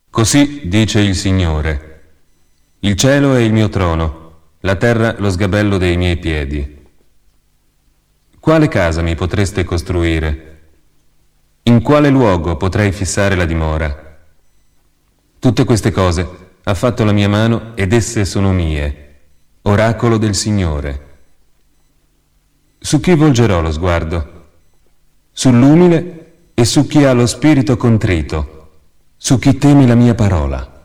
Così dice il Signore: il cielo è il mio trono, la terra lo sgabello dei miei piedi. Quale casa mi potreste costruire? In quale luogo potrei fissare la dimora? Tutte queste cose ha fatto la mia mano ed esse sono mie, oracolo del Signore. Su chi volgerò lo sguardo? Sull'umile e su chi ha lo spirito contrito, su chi teme la mia parola.